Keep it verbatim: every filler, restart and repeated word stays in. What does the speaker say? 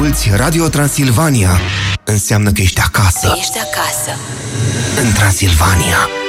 asculți Radio Transilvania, înseamnă că ești acasă. Ești acasă. În Transilvania.